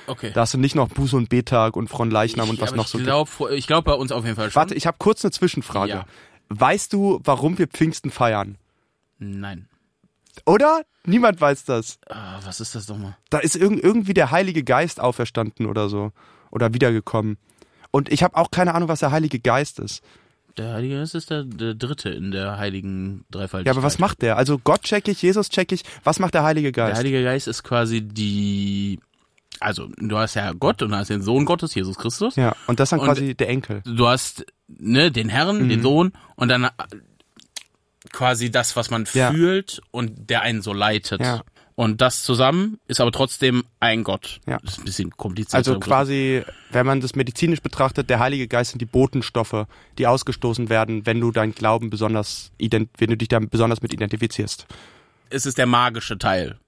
Okay. Da hast du nicht noch Buße- und Bettag und Fronleichnam und was noch so gibt. Ich glaube bei uns auf jeden Fall schon. Warte, ich habe kurz eine Zwischenfrage. Ja. Weißt du, warum wir Pfingsten feiern? Nein. Oder? Niemand weiß das. Was ist das nochmal? Da ist irgendwie der Heilige Geist auferstanden oder so. Oder wiedergekommen. Und ich habe auch keine Ahnung, was der Heilige Geist ist. Der Heilige Geist ist der Dritte in der heiligen Dreifaltigkeit. Ja, aber was macht der? Also Gott check ich, Jesus check ich. Was macht der Heilige Geist? Der Heilige Geist ist quasi also du hast ja Gott und du hast den Sohn Gottes, Jesus Christus. Ja, und das ist dann quasi der Enkel. Du hast den Herrn, den Sohn und dann quasi das, was man fühlt und der einen so leitet. Ja. Und das zusammen ist aber trotzdem ein Gott. Ja. Das ist ein bisschen kompliziert. Also quasi, wenn man das medizinisch betrachtet, der Heilige Geist sind die Botenstoffe, die ausgestoßen werden, wenn du deinen Glauben wenn du dich da besonders mit identifizierst. Es ist der magische Teil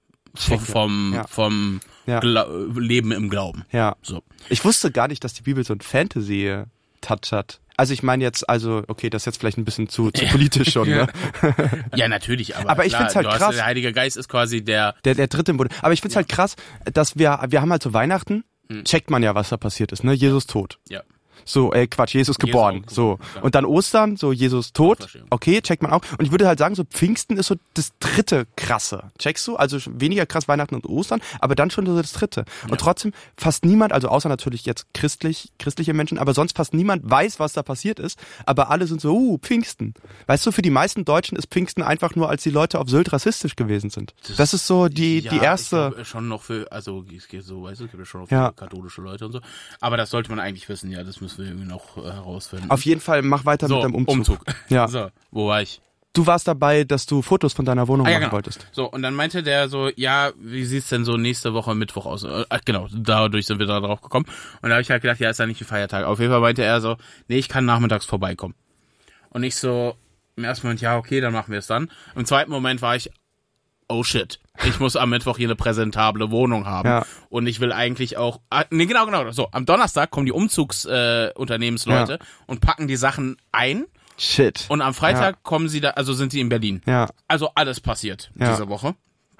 vom Leben im Glauben. Ja. So. Ich wusste gar nicht, dass die Bibel so einen Fantasy-Touch hat. Also ich meine jetzt, okay, das ist jetzt vielleicht ein bisschen zu politisch schon, ne? Ja, natürlich, aber ich find's halt krass. Der Heilige Geist ist quasi der Dritte im Bunde. Aber ich find's halt krass, dass wir haben halt zu Weihnachten, checkt man ja, was da passiert ist, ne? Jesus tot. Ja. So, Jesus geboren. So. Und dann Ostern, so Jesus tot. Okay, checkt man auch. Und ich würde halt sagen, so Pfingsten ist so das dritte krasse. Checkst du? Also weniger krass Weihnachten und Ostern, aber dann schon so das dritte. Und trotzdem fast niemand, also außer natürlich jetzt christliche Menschen, aber sonst fast niemand weiß, was da passiert ist. Aber alle sind so, Pfingsten. Weißt du, für die meisten Deutschen ist Pfingsten einfach nur, als die Leute auf Sylt rassistisch gewesen sind. Das ist so die erste. Ich glaube, schon noch für, also es geht so, weißt du, es gibt ja schon noch für katholische Leute und so. Aber das sollte man eigentlich wissen, ja, das müssen wir irgendwie noch herausfinden. Auf jeden Fall, mach weiter mit deinem Umzug. Ja. So, wo war ich? Du warst dabei, dass du Fotos von deiner Wohnung machen wolltest. So, und dann meinte der so, ja, wie sieht's denn so nächste Woche Mittwoch aus? Genau, dadurch sind wir da drauf gekommen. Und da habe ich halt gedacht, ja, ist ja nicht ein Feiertag. Auf jeden Fall meinte er so, nee, ich kann nachmittags vorbeikommen. Und ich so, im ersten Moment, ja, okay, dann machen wir es dann. Im zweiten Moment war ich, oh shit, ich muss am Mittwoch hier eine präsentable Wohnung haben. Ja. Und ich will eigentlich auch, genau. So, am Donnerstag kommen die Umzugsunternehmensleute und packen die Sachen ein. Shit. Und am Freitag kommen sie da, also sind sie in Berlin. Ja. Also alles passiert diese Woche.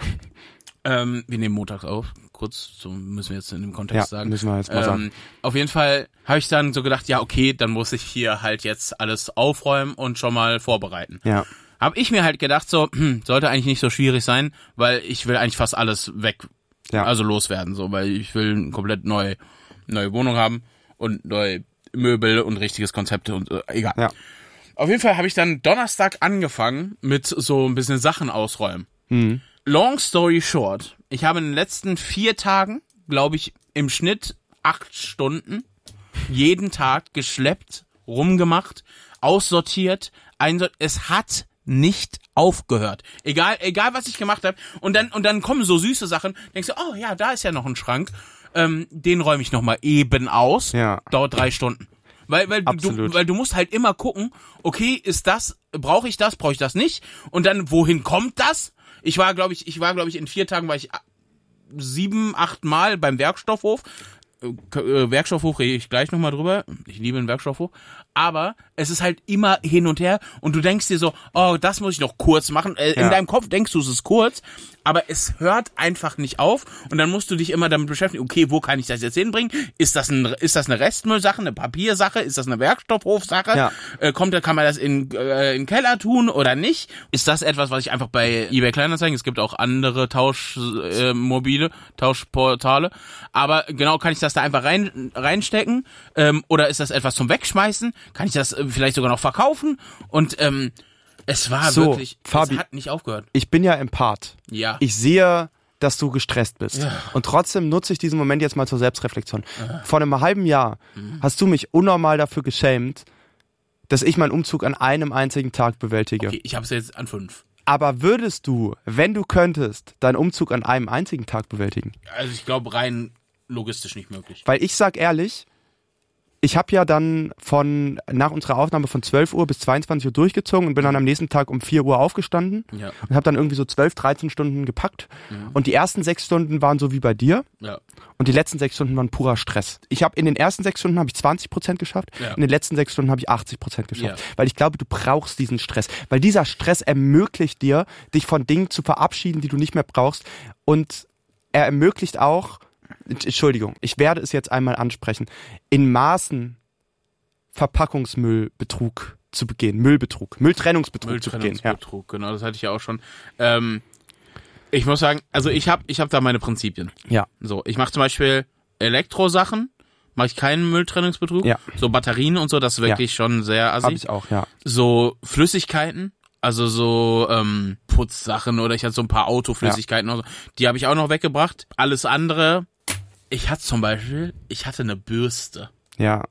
Wir nehmen montags auf. Kurz, so müssen wir jetzt in dem Kontext sagen. Müssen wir jetzt mal sagen. Auf jeden Fall habe ich dann so gedacht, ja, okay, dann muss ich hier halt jetzt alles aufräumen und schon mal vorbereiten. Ja. Habe ich mir halt gedacht, so, sollte eigentlich nicht so schwierig sein, weil ich will eigentlich fast alles also loswerden, so, weil ich will eine komplett neue Wohnung haben und neue Möbel und richtiges Konzept und egal. Ja. Auf jeden Fall habe ich dann Donnerstag angefangen mit so ein bisschen Sachen ausräumen. Mhm. Long story short, ich habe in den letzten 4 Tagen, glaube ich, im Schnitt 8 Stunden jeden Tag geschleppt, rumgemacht, aussortiert, es hat nicht aufgehört. Egal was ich gemacht habe. Und dann kommen so süße Sachen. Denkst du, oh ja, da ist ja noch ein Schrank. Den räume ich nochmal eben aus. Ja. Dauert 3 Stunden. Weil du musst halt immer gucken, okay, brauche ich das nicht? Und dann, wohin kommt das? Ich war, glaube ich, in 4 Tagen war ich 7, 8 Mal beim Werkstoffhof. Werkstoffhof rede ich gleich nochmal drüber. Ich liebe den Werkstoffhof. Aber es ist halt immer hin und her und du denkst dir so, oh, das muss ich noch kurz machen. In deinem Kopf denkst du, es ist kurz, aber es hört einfach nicht auf und dann musst du dich immer damit beschäftigen, okay, wo kann ich das jetzt hinbringen? Ist das eine Restmüllsache, eine Papiersache? Ist das eine Werkstoffhofsache? Ja. Kann man das in den Keller tun oder nicht? Ist das etwas, was ich einfach bei eBay Kleinanzeigen, es gibt auch andere Tauschportale, aber genau, kann ich das da einfach reinstecken? Oder ist das etwas zum Wegschmeißen? Kann ich das vielleicht sogar noch verkaufen? Und es war wirklich, Fabi, es hat nicht aufgehört. Ich bin ja Empath. Ja. Ich sehe, dass du gestresst bist. Ja. Und trotzdem nutze ich diesen Moment jetzt mal zur Selbstreflexion. Vor einem halben Jahr hast du mich unnormal dafür geschämt, dass ich meinen Umzug an einem einzigen Tag bewältige. Okay, ich habe es jetzt an 5. Aber würdest du, wenn du könntest, deinen Umzug an einem einzigen Tag bewältigen? Also ich glaube, rein logistisch nicht möglich. Weil ich sag ehrlich, ich habe ja dann nach unserer Aufnahme von 12 Uhr bis 22 Uhr durchgezogen und bin dann am nächsten Tag um 4 Uhr aufgestanden und habe dann irgendwie so 12, 13 Stunden gepackt. Und die ersten 6 Stunden waren so wie bei dir und die letzten 6 Stunden waren purer Stress. In den ersten 6 Stunden habe ich 20% geschafft, in den letzten 6 Stunden habe ich 80% geschafft. Weil ich glaube, du brauchst diesen Stress. Weil dieser Stress ermöglicht dir, dich von Dingen zu verabschieden, die du nicht mehr brauchst, und er ermöglicht auch, Entschuldigung, ich werde es jetzt einmal ansprechen, in Maßen Verpackungsmüllbetrug zu begehen, Mülltrennungsbetrug zu begehen. Mülltrennungsbetrug, genau, das hatte ich ja auch schon. Ich muss sagen, also ich hab da meine Prinzipien. Ja. So, ich mache zum Beispiel Elektrosachen, mache ich keinen Mülltrennungsbetrug. Ja. So Batterien und so, das ist wirklich schon sehr assi. Hab ich auch, ja. So Flüssigkeiten, also so Putzsachen oder ich hatte so ein paar Autoflüssigkeiten oder so, die habe ich auch noch weggebracht. Alles andere, ich hatte eine Bürste. Ja.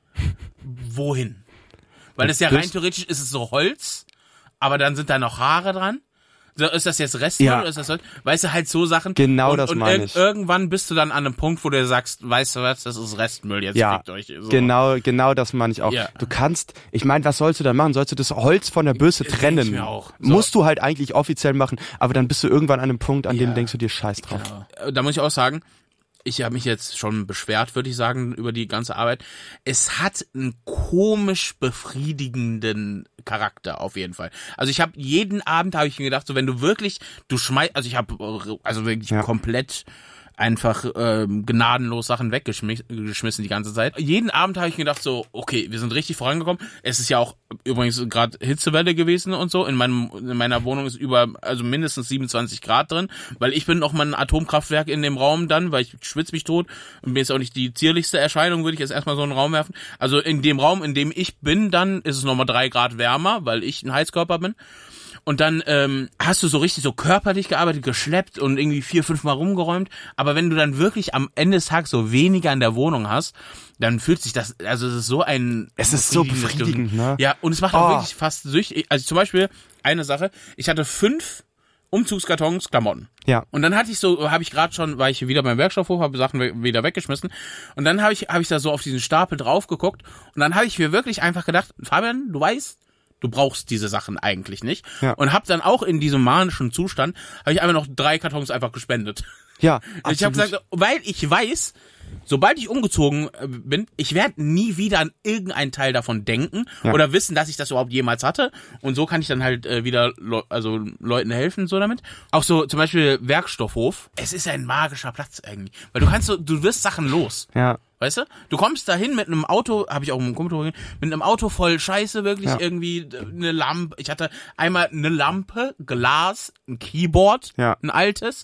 Wohin? Weil das ja rein theoretisch ist es so Holz, aber dann sind da noch Haare dran. So, ist das jetzt Restmüll oder ist das Holz? Weißt du, halt so Sachen. Genau, das meine ich. Irgendwann bist du dann an einem Punkt, wo du sagst, weißt du was, das ist Restmüll, jetzt fickt euch. So. Genau das meine ich auch. Ja. Du kannst, ich meine, was sollst du dann machen? Sollst du das Holz von der Bürste trennen? Mir auch. So. Musst du halt eigentlich offiziell machen, aber dann bist du irgendwann an einem Punkt, an dem denkst du dir Scheiß drauf. Genau. Da muss ich auch sagen, ich habe mich jetzt schon beschwert, würde ich sagen, über die ganze Arbeit. Es hat einen komisch befriedigenden Charakter auf jeden Fall. Also ich habe jeden Abend habe ich mir gedacht, so wenn du wirklich, also ich habe also wirklich komplett einfach gnadenlos Sachen weggeschmissen die ganze Zeit. Jeden Abend habe ich mir gedacht so, okay, wir sind richtig vorangekommen. Es ist ja auch übrigens gerade Hitzewelle gewesen und so. In meiner Wohnung ist also mindestens 27 Grad drin, weil ich bin noch mal ein Atomkraftwerk in dem Raum dann, weil ich schwitze mich tot und mir ist auch nicht die zierlichste Erscheinung, würde ich jetzt erstmal so in den Raum werfen. Also in dem Raum, in dem ich bin, dann ist es nochmal 3 Grad wärmer, weil ich ein Heizkörper bin. Und dann hast du so richtig so körperlich gearbeitet, geschleppt und irgendwie 4-5 Mal rumgeräumt. Aber wenn du dann wirklich am Ende des Tages so weniger in der Wohnung hast, dann fühlt sich das, also es ist so ein... Es ist so befriedigend, ne? Ja, und es macht auch wirklich fast süchtig. Also zum Beispiel eine Sache, ich hatte 5 Umzugskartons Klamotten. Ja. Und dann war ich wieder beim Werkstoffhof, habe Sachen wieder weggeschmissen. Und dann habe ich da so auf diesen Stapel drauf geguckt. Und dann habe ich mir wirklich einfach gedacht, Fabian, du weißt, du brauchst diese Sachen eigentlich nicht. Ja. Und hab dann auch in diesem manischen Zustand, habe ich einfach noch 3 Kartons einfach gespendet. Ja, absolut. Ich habe gesagt, weil ich weiß, sobald ich umgezogen bin, ich werde nie wieder an irgendeinen Teil davon denken oder wissen, dass ich das überhaupt jemals hatte. Und so kann ich dann halt wieder Leuten helfen so damit. Auch so zum Beispiel Werkstoffhof. Es ist ein magischer Platz irgendwie. Weil du wirst Sachen los. Ja. Weißt du? Du kommst dahin mit einem Auto, habe ich auch mit einem Kumpel mit einem Auto voll Scheiße, wirklich irgendwie eine Lampe. Ich hatte einmal eine Lampe, Glas, ein Keyboard, ein altes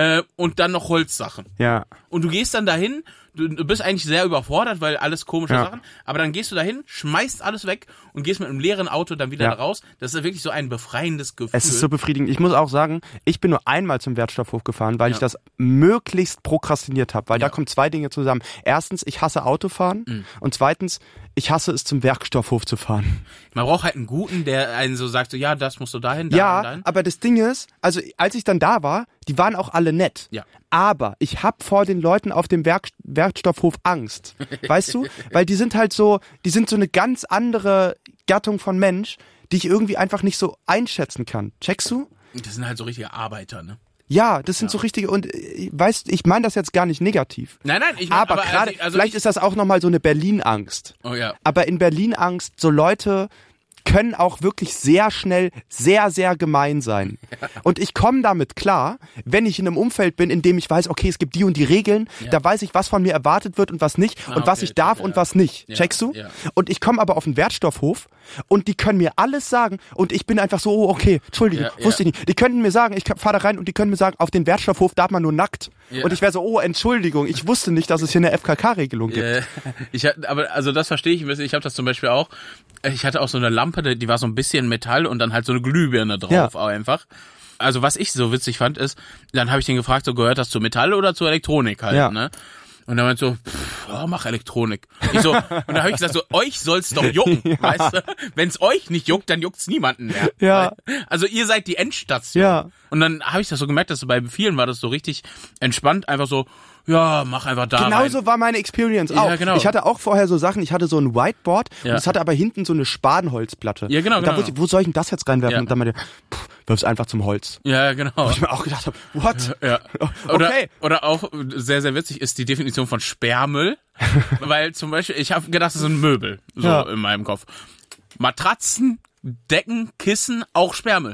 und dann noch Holzsachen. Ja. Und du gehst dann dahin, du bist eigentlich sehr überfordert, weil alles komische Sachen, aber dann gehst du dahin, schmeißt alles weg und gehst mit einem leeren Auto dann wieder da raus. Das ist wirklich so ein befreiendes Gefühl. Es ist so befriedigend. Ich muss auch sagen, ich bin nur einmal zum Wertstoffhof gefahren, weil ich das möglichst prokrastiniert habe, weil da kommen 2 Dinge zusammen. Erstens, ich hasse Autofahren und zweitens, ich hasse es, zum Werkstoffhof zu fahren. Man braucht halt einen guten, der einen so sagt, so, ja, das musst du dahin, dahin. Aber das Ding ist, also als ich dann da war, die waren auch alle nett. Ja. Aber ich hab vor den Leuten auf dem Werkstoffhof Angst. Weißt du? Weil die sind so eine ganz andere Gattung von Mensch, die ich irgendwie einfach nicht so einschätzen kann. Checkst du? Das sind halt so richtige Arbeiter, ne? Ja, das sind so richtige, und weißt, ich meine das jetzt gar nicht negativ. Nein, aber gerade, vielleicht ist das auch nochmal so eine Berlin-Angst. Oh ja. Aber in Berlin-Angst, so Leute können auch wirklich sehr schnell sehr, sehr gemein sein. Ja. Und ich komme damit klar, wenn ich in einem Umfeld bin, in dem ich weiß, okay, es gibt die und die Regeln, da weiß ich, was von mir erwartet wird und was nicht und was ich darf und was nicht. Checkst du? Ja. Und ich komme aber auf den Wertstoffhof und die können mir alles sagen und ich bin einfach so, oh, okay, Entschuldigung, wusste ich nicht. Die könnten mir sagen, ich fahre da rein und die können mir sagen, auf den Wertstoffhof darf man nur nackt. Ja. Und ich wäre so, oh, Entschuldigung, ich wusste nicht, dass es hier eine FKK-Regelung gibt. Aber also das verstehe ich ein bisschen. Ich habe das zum Beispiel auch. Ich hatte auch so eine Lampe, die war so ein bisschen Metall und dann halt so eine Glühbirne drauf auch einfach. Also was ich so witzig fand ist, dann habe ich den gefragt, so gehört das zu Metall oder zu Elektronik halt, ne? Und dann meinte so, mach Elektronik. Und dann habe ich gesagt, so, euch soll's doch jucken, weißt du? Wenn's euch nicht juckt, dann juckt's niemanden mehr. Ja. Also ihr seid die Endstation. Ja. Und dann habe ich das so gemerkt, dass bei vielen war das so richtig entspannt, einfach so, ja, mach einfach da Genauso war meine Experience auch. Ja, genau. Ich hatte auch vorher so Sachen, ich hatte so ein Whiteboard und es hatte aber hinten so eine Spadenholzplatte. Ja, genau, und da wo soll ich denn das jetzt reinwerfen? Ja. Und dann meinte ich, wirf's einfach zum Holz. Ja, genau. Wo ich mir auch gedacht habe, what? Ja. Okay. Oder auch sehr, sehr witzig ist die Definition von Sperrmüll. Weil zum Beispiel, ich habe gedacht, das sind Möbel, so in meinem Kopf. Matratzen, Decken, Kissen, auch Sperrmüll.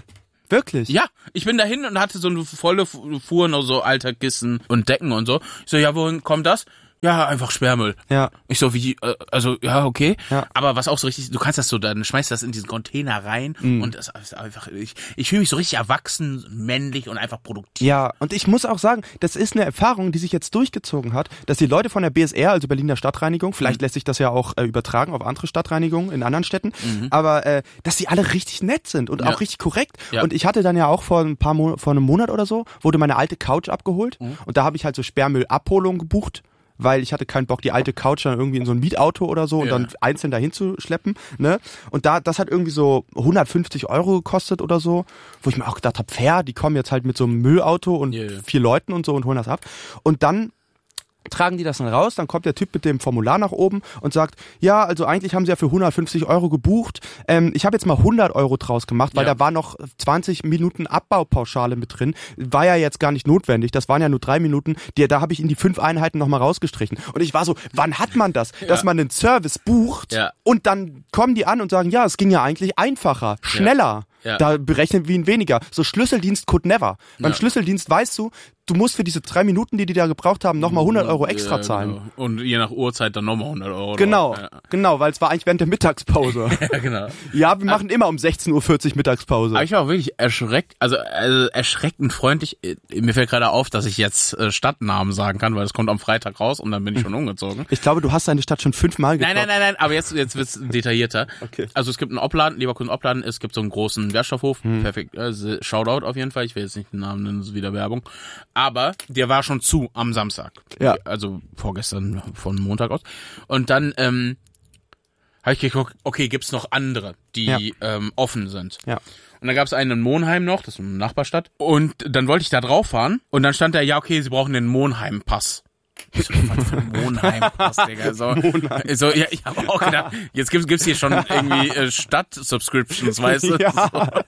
Wirklich? Ja, ich bin dahin und hatte so eine volle Fuhr, noch so alter Kissen und Decken und so. Ich so, ja, wohin kommt das? Ja, einfach Sperrmüll. Ja. Ich so, wie, also, ja, okay. Ja. Aber was auch so richtig, du kannst das so, dann schmeißt du das in diesen Container rein und das ist einfach, ich fühle mich so richtig erwachsen, männlich und einfach produktiv. Ja, und ich muss auch sagen, das ist eine Erfahrung, die sich jetzt durchgezogen hat, dass die Leute von der BSR, also Berliner Stadtreinigung, vielleicht lässt sich das ja auch übertragen auf andere Stadtreinigungen in anderen Städten, aber dass die alle richtig nett sind und auch richtig korrekt. Ja. Und ich hatte dann ja auch vor einem Monat oder so, wurde meine alte Couch abgeholt und da habe ich halt so Sperrmüllabholung gebucht. Weil ich hatte keinen Bock, die alte Couch dann irgendwie in so ein Mietauto oder so und dann einzeln dahin zu schleppen, ne? Und das hat irgendwie so 150 € gekostet oder so, wo ich mir auch gedacht habe, fair, die kommen jetzt halt mit so einem Müllauto und 4 Leuten und so und holen das ab. Und dann tragen die das dann raus, dann kommt der Typ mit dem Formular nach oben und sagt, ja, also eigentlich haben sie ja für 150 € gebucht. Ich habe jetzt mal 100 € draus gemacht, weil da war noch 20 Minuten Abbaupauschale mit drin. War ja jetzt gar nicht notwendig, das waren ja nur 3 Minuten. Da habe ich in die 5 Einheiten nochmal rausgestrichen. Und ich war so, wann hat man das? Dass man einen Service bucht und dann kommen die an und sagen, ja, es ging ja eigentlich einfacher, schneller. Ja. Da berechnen wir ihn weniger. So Schlüsseldienst could never. Beim Schlüsseldienst weißt du musst für diese 3 Minuten, die da gebraucht haben, nochmal 100 € extra zahlen. Genau. Und je nach Uhrzeit dann nochmal 100 €. Genau, weil es war eigentlich während der Mittagspause. Ja, genau. Ja, wir machen immer um 16:40 Uhr Mittagspause. Aber ich war auch wirklich erschreckt, also erschreckend freundlich. Mir fällt gerade auf, dass ich jetzt Stadtnamen sagen kann, weil es kommt am Freitag raus und dann bin ich schon umgezogen. Ich glaube, du hast deine Stadt schon 5-mal getroffen. Nein, aber jetzt wird's detaillierter. Okay. Also es gibt einen Opladen, Leverkusen Opladen, es gibt so einen großen Wertstoffhof, perfekt, Shoutout auf jeden Fall, ich will jetzt nicht den Namen nennen, das ist wieder Werbung. Aber der war schon zu am Samstag. Ja. Also vorgestern, von Montag aus. Und dann habe ich geguckt, okay, gibt's noch andere, die offen sind. Ja. Und dann gab es einen in Monheim noch, das ist eine Nachbarstadt. Und dann wollte ich da drauf fahren. Und dann stand da, ja, okay, sie brauchen den Monheim-Pass. Ich so, was für ein Monheim-Pass, Digga. So, ja, ich habe auch gedacht, jetzt gibt's hier schon irgendwie Stadt-Subscriptions, weißt du? Ja.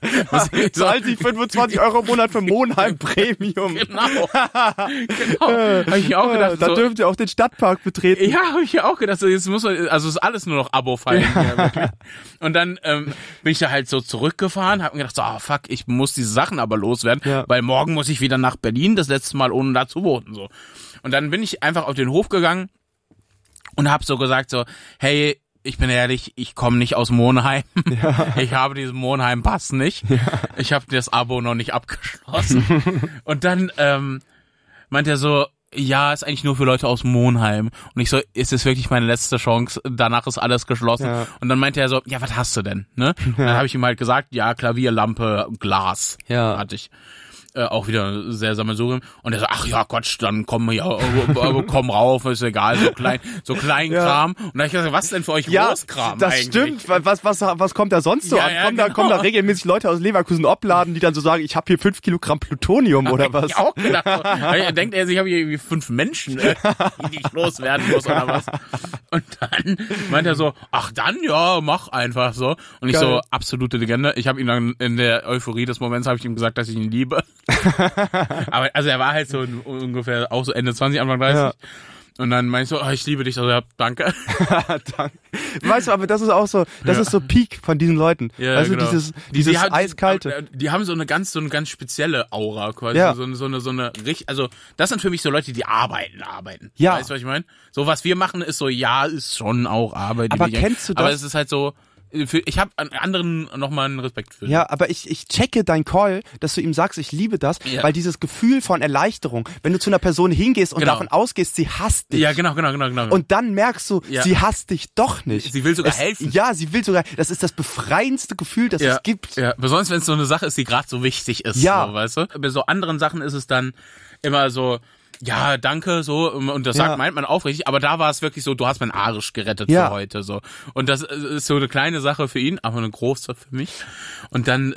Zahlt die 25 € im Monat für Monheim Premium. Genau. Hab ich auch gedacht. Da dürft ihr auch den Stadtpark betreten. Ja, habe ich auch gedacht, so, jetzt muss man, also ist alles nur noch Abo-Fallen. Ja. Und dann bin ich da halt so zurückgefahren, hab mir gedacht, so, fuck, ich muss diese Sachen aber loswerden, weil morgen muss ich wieder nach Berlin, das letzte Mal ohne da zu wohnen, so. Und dann bin ich einfach auf den Hof gegangen und hab so gesagt so, hey, ich bin ehrlich, ich komme nicht aus Monheim. Ja. Ich habe diesen Monheim-Pass nicht. Ja. Ich habe das Abo noch nicht abgeschlossen. Und dann meint er so, ja, ist eigentlich nur für Leute aus Monheim. Und ich so, ist es wirklich meine letzte Chance? Danach ist alles geschlossen. Ja. Und dann meinte er so, ja, was hast du denn? Ne? Ja. Dann habe ich ihm halt gesagt, ja, Klavier, Lampe, Glas hatte ich. Auch wieder sehr Sammelsurium. Und er so, ach ja, Gott, dann komm rauf, ist egal, so klein Kram. Und dann hab ich gesagt, was ist denn für euch Großkram das eigentlich? Stimmt, was kommt da sonst so an? Kommen da regelmäßig Leute aus Leverkusen Opladen, die dann so sagen, ich habe hier 5 Kilogramm Plutonium oder was? Ich auch gedacht. Denkt er sich, ich habe hier irgendwie 5 Menschen, die ich loswerden muss oder was. Und dann meint er so, ach dann, ja, mach einfach so. Und ich so, absolute Legende. Ich habe ihm dann in der Euphorie des Moments, habe ich ihm gesagt, dass ich ihn liebe. Aber also er war halt so ungefähr auch so Ende 20, Anfang 30. Ja. Und dann meinst du, ich liebe dich, also ja, danke. Danke. Weißt du, aber das ist auch so, das ist so Peak von diesen Leuten. Ja, weißt du, dieses die Eiskalte. Die haben so eine ganz spezielle Aura quasi. So eine richtig, also das sind für mich so Leute, die arbeiten. Ja. Weißt du, was ich meine? So was wir machen ist so, ja, ist schon auch Arbeit. Aber kennst du das? Aber es ist halt so, ich habe an anderen nochmal einen Respekt für. Ja, aber ich checke dein Call, dass du ihm sagst, ich liebe das, weil dieses Gefühl von Erleichterung, wenn du zu einer Person hingehst und davon ausgehst, sie hasst dich. Ja, genau. Und dann merkst du, sie hasst dich doch nicht. Sie will sogar helfen. Ja, das ist das befreiendste Gefühl, das es gibt. Ja, besonders wenn es so eine Sache ist, die gerade so wichtig ist. Ja. So, weißt du? Bei so anderen Sachen ist es dann immer so, ja, danke, so, und das meint man aufrichtig, aber da war es wirklich so, du hast meinen Arsch gerettet für heute, so. Und das ist so eine kleine Sache für ihn, aber eine große für mich. Und dann,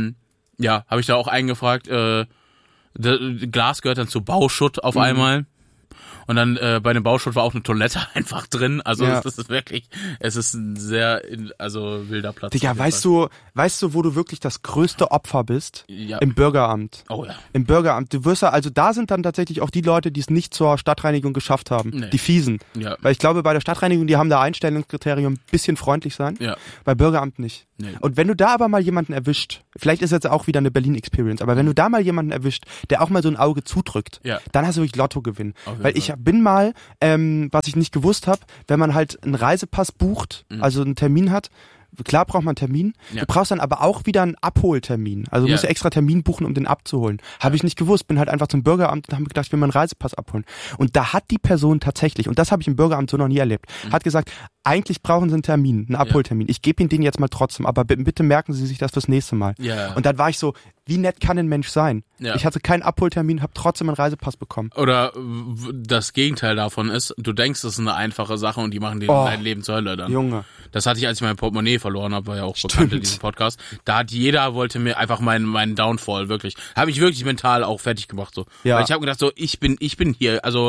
habe ich da auch eingefragt, Glas gehört dann zu Bauschutt auf einmal. Und dann bei dem Bauschutt war auch eine Toilette einfach drin. Also es ist wirklich, es ist ein sehr wilder Platz. Digga, weißt du, wo du wirklich das größte Opfer bist? Ja. Im Bürgeramt. Oh ja. Im Bürgeramt. Du wirst also da sind dann tatsächlich auch die Leute, die es nicht zur Stadtreinigung geschafft haben. Nee. Die Fiesen. Ja. Weil ich glaube, bei der Stadtreinigung, die haben da Einstellungskriterium, ein bisschen freundlich sein. Ja. Bei Bürgeramt nicht. Nee. Und wenn du da aber mal jemanden erwischt, vielleicht ist jetzt auch wieder eine Berlin-Experience, aber wenn du da mal jemanden erwischt, der auch mal so ein Auge zudrückt, dann hast du wirklich Lottogewinn. Weil ich bin mal, was ich nicht gewusst habe, wenn man halt einen Reisepass bucht, also einen Termin hat, klar braucht man einen Termin, du brauchst dann aber auch wieder einen Abholtermin. Also du musst extra Termin buchen, um den abzuholen. Habe ich nicht gewusst, bin halt einfach zum Bürgeramt und habe mir gedacht, ich will meinen Reisepass abholen. Und da hat die Person tatsächlich, und das habe ich im Bürgeramt so noch nie erlebt, hat gesagt, eigentlich brauchen sie einen Termin, einen Abholtermin. Ich gebe Ihnen den jetzt mal trotzdem, aber bitte merken Sie sich das fürs nächste Mal. Ja. Und dann war ich so, wie nett kann ein Mensch sein? Ja. Ich hatte keinen Abholtermin, habe trotzdem einen Reisepass bekommen. Oder das Gegenteil davon ist, du denkst, das ist eine einfache Sache und die machen dir dein Leben zur Hölle dann. Junge. Das hatte ich, als ich mein Portemonnaie verloren habe, war ja auch bekannt in diesem Podcast. Da hat wollte mir einfach meinen Downfall wirklich, habe ich wirklich mental auch fertig gemacht so. Ja. Weil ich habe gedacht so, ich bin hier, also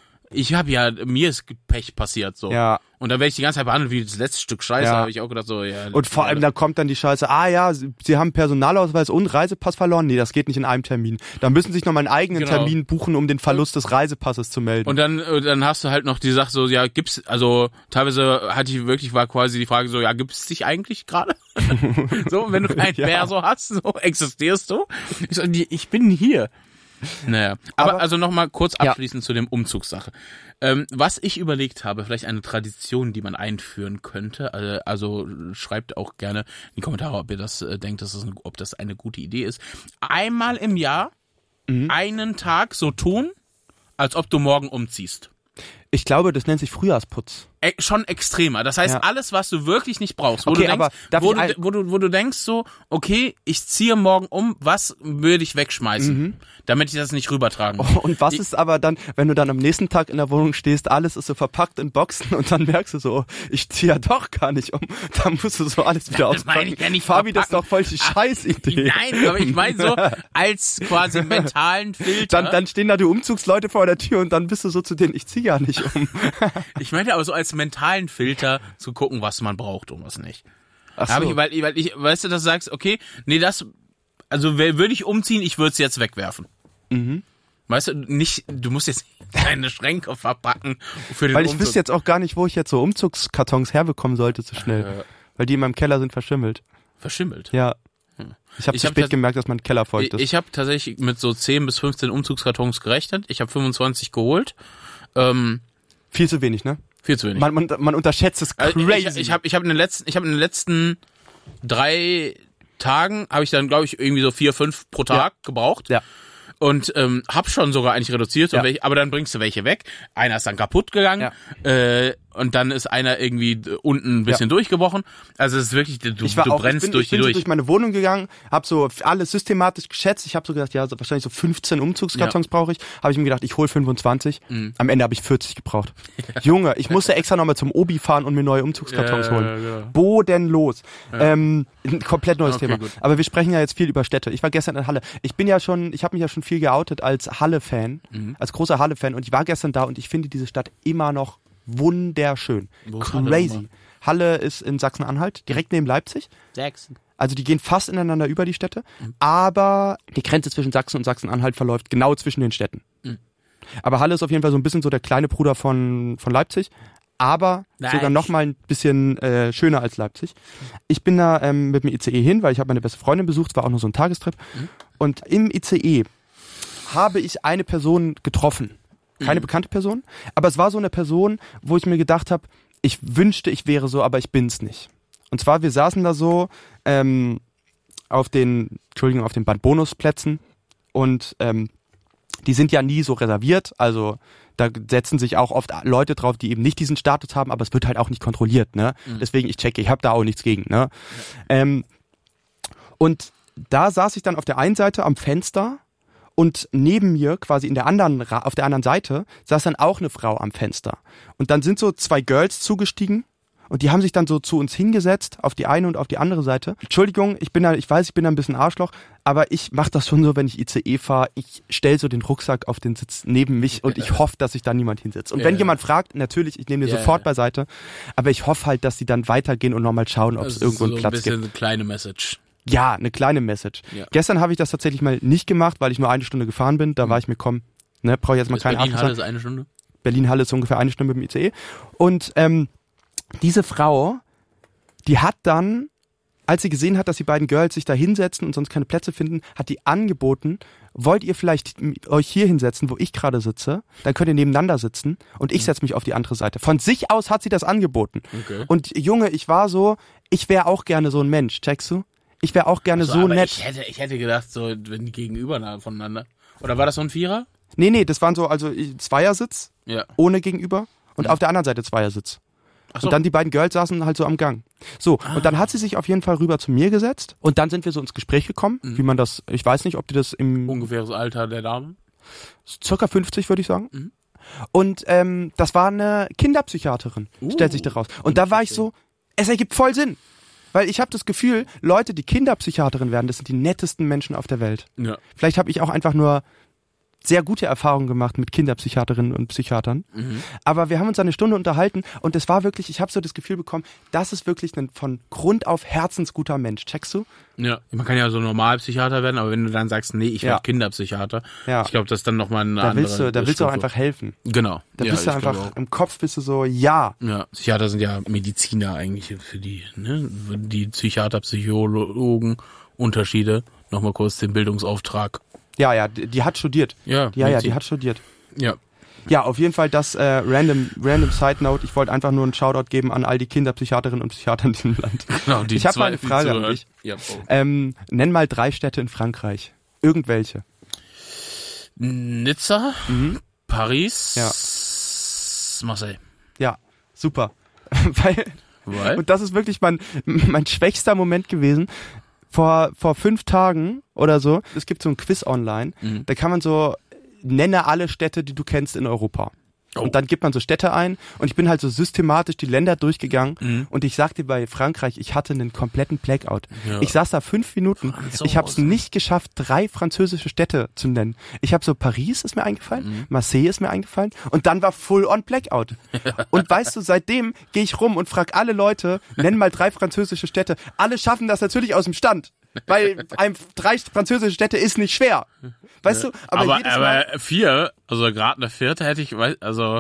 mir ist Pech passiert so. Ja. Und dann werde ich die ganze Zeit behandelt wie das letzte Stück Scheiße, habe ich auch gedacht so, ja. Und vor allem, da kommt dann die Scheiße, Sie haben Personalausweis und Reisepass verloren. Nee, das geht nicht in einem Termin. Dann müssen Sie sich nochmal einen eigenen Termin buchen, um den Verlust des Reisepasses zu melden. Und dann hast du halt noch die Sache so, ja, teilweise war quasi die Frage so, ja, gibt's dich eigentlich gerade? So, wenn du keinen Perso hast, so existierst du? Ich bin hier. Naja, aber also nochmal kurz abschließend zu dem Umzugssache. Was ich überlegt habe, vielleicht eine Tradition, die man einführen könnte, also schreibt auch gerne in die Kommentare, ob ihr das denkt, ob das eine gute Idee ist. Einmal im Jahr einen Tag so tun, als ob du morgen umziehst. Ich glaube, das nennt sich Frühjahrsputz. Schon extremer. Das heißt, alles, was du wirklich nicht brauchst, wo du denkst so, okay, ich ziehe morgen um, was würde ich wegschmeißen, damit ich das nicht rübertragen muss. Und was ist aber dann, wenn du dann am nächsten Tag in der Wohnung stehst, alles ist so verpackt in Boxen und dann merkst du so, ich ziehe ja doch gar nicht um. Dann musst du so alles wieder auspacken. Fabi, das ist doch voll die Scheißidee. Nein, aber ich meine so als quasi mentalen Filter. Dann stehen da die Umzugsleute vor der Tür und dann bist du so zu denen, ich ziehe ja nicht um. Ich meine aber so als mentalen Filter zu gucken, was man braucht und was nicht. Ach so. Weil ich, weißt du, dass du sagst, okay, nee, würde ich umziehen, ich würde es jetzt wegwerfen. Weißt du, du musst jetzt deine Schränke verpacken für den Weil ich wüsste jetzt auch gar nicht, wo ich jetzt so Umzugskartons herbekommen sollte so schnell. Weil die in meinem Keller sind verschimmelt. Verschimmelt? Ja. Ich habe zu spät gemerkt, dass mein Keller feucht ist. Ich habe tatsächlich mit so 10 bis 15 Umzugskartons gerechnet. Ich habe 25 geholt. Viel zu wenig, ne? Viel zu wenig. Man unterschätzt es crazy. Ich hab in den letzten 3 Tagen habe ich dann, glaube ich, irgendwie so 4, 5 pro Tag gebraucht. Ja. Und hab schon sogar eigentlich reduziert, aber dann bringst du welche weg. Einer ist dann kaputt gegangen und dann ist einer irgendwie unten ein bisschen durchgebrochen. Also es ist wirklich, du brennst durch die durch. Ich bin durch meine Wohnung gegangen, hab so alles systematisch geschätzt. Ich habe so gedacht, ja, wahrscheinlich so 15 Umzugskartons brauche ich. Habe ich mir gedacht, ich hole 25. Am Ende habe ich 40 gebraucht. Junge, ich musste extra nochmal zum Obi fahren und mir neue Umzugskartons holen. Ja. Bodenlos. Komplett neues Thema. Gut. Aber wir sprechen ja jetzt viel über Städte. Ich war gestern in Halle. Ich habe mich ja schon viel geoutet als Halle-Fan, als großer Halle-Fan, und ich war gestern da und ich finde diese Stadt immer noch wunderschön. Crazy. Halle ist in Sachsen-Anhalt, direkt neben Leipzig. Sachsen. Also die gehen fast ineinander über, die Städte, aber die Grenze zwischen Sachsen und Sachsen-Anhalt verläuft genau zwischen den Städten. Aber Halle ist auf jeden Fall so ein bisschen so der kleine Bruder von Leipzig, aber sogar noch mal ein bisschen schöner als Leipzig. Ich bin da mit dem ICE hin, weil ich habe meine beste Freundin besucht, war auch nur so ein Tagestrip. Und im ICE habe ich eine Person getroffen. Keine bekannte Person, aber es war so eine Person, wo ich mir gedacht habe, ich wünschte, ich wäre so, aber ich bin's nicht. Und zwar, wir saßen da so auf den Bandbonusplätzen und die sind ja nie so reserviert, also da setzen sich auch oft Leute drauf, die eben nicht diesen Status haben, aber es wird halt auch nicht kontrolliert, ne? Deswegen, ich habe da auch nichts gegen, ne? Und da saß ich dann auf der einen Seite am Fenster und neben mir, quasi auf der anderen Seite, saß dann auch eine Frau am Fenster. Und dann sind so 2 Girls zugestiegen und die haben sich dann so zu uns hingesetzt, auf die eine und auf die andere Seite. Entschuldigung, ich bin da ein bisschen Arschloch, aber ich mache das schon so, wenn ich ICE fahre, ich stelle so den Rucksack auf den Sitz neben mich und ich hoffe, dass sich da niemand hinsetzt. Und wenn jemand fragt, natürlich, ich nehme den sofort beiseite, aber ich hoffe halt, dass die dann weitergehen und nochmal schauen, ob es irgendwo einen Platz gibt. Das ist so ein bisschen eine kleine Message. Ja, eine kleine Message. Ja. Gestern habe ich das tatsächlich mal nicht gemacht, weil ich nur 1 Stunde gefahren bin. Da war ich mir, brauche ich jetzt mal keinen Arsch. Berlin-Halle ist 1 Stunde? Berlin-Halle ist ungefähr 1 Stunde mit dem ICE. Und diese Frau, die hat dann, als sie gesehen hat, dass die beiden Girls sich da hinsetzen und sonst keine Plätze finden, hat die angeboten, wollt ihr vielleicht euch hier hinsetzen, wo ich gerade sitze? Dann könnt ihr nebeneinander sitzen und ich setze mich auf die andere Seite. Von sich aus hat sie das angeboten. Okay. Und Junge, ich wäre auch gerne so ein Mensch, checkst du? Ich wäre auch gerne so nett. Ich hätte gedacht, so, wenn die gegenüber voneinander. Oder war das so ein Vierer? Nee, das waren so, also Zweiersitz, ohne gegenüber und auf der anderen Seite Zweiersitz. Ach so. Und dann die beiden Girls saßen halt so am Gang. So, und dann hat sie sich auf jeden Fall rüber zu mir gesetzt und dann sind wir so ins Gespräch gekommen, wie man das, ich weiß nicht, ob die das im... Ungefähres Alter der Dame? Circa 50, würde ich sagen. Mhm. Und das war eine Kinderpsychiaterin, stellt sich daraus. Und da war ich so, es ergibt voll Sinn. Weil ich habe das Gefühl, Leute, die Kinderpsychiaterin werden, das sind die nettesten Menschen auf der Welt. Ja. Vielleicht habe ich auch einfach nur sehr gute Erfahrungen gemacht mit Kinderpsychiaterinnen und Psychiatern. Mhm. Aber wir haben uns eine Stunde unterhalten und es war wirklich, ich habe so das Gefühl bekommen, das ist wirklich ein von Grund auf herzensguter Mensch. Checkst du? Ja, man kann ja so normal Psychiater werden, aber wenn du dann sagst, nee, ich werde Kinderpsychiater, ich glaube, das ist dann nochmal eine andere Da willst du auch einfach helfen. Genau. Da bist du einfach, im Kopf bist du so, ja. Ja, Psychiater sind ja Mediziner eigentlich für die, ne? Die Psychiater, Psychologen, Unterschiede. Nochmal kurz den Bildungsauftrag. Ja, die hat studiert. Die hat studiert. Ja. Ja, auf jeden Fall das random Side Note. Ich wollte einfach nur einen Shoutout geben an all die Kinderpsychiaterinnen und Psychiater in diesem Land. Genau, ich habe mal eine Frage an dich. Ja, nenn mal 3 Städte in Frankreich. Irgendwelche. Nizza, Paris, Marseille. Ja, super. Weil? Und das ist wirklich mein schwächster Moment gewesen. Vor 5 Tagen oder so, es gibt so ein Quiz online, da kann man so, nenne alle Städte, die du kennst in Europa. Und dann gibt man so Städte ein und ich bin halt so systematisch die Länder durchgegangen und ich sagte bei Frankreich, ich hatte einen kompletten Blackout. Ja. Ich saß da 5 Minuten, ich habe es nicht geschafft, 3 französische Städte zu nennen. Ich habe so, Paris ist mir eingefallen, Marseille ist mir eingefallen und dann war full on Blackout. Und weißt du, seitdem gehe ich rum und frage alle Leute, nenn mal 3 französische Städte. Alle schaffen das natürlich aus dem Stand. Weil 3 französische Städte ist nicht schwer. Weißt du? Aber 4, also gerade eine 4. hätte ich, also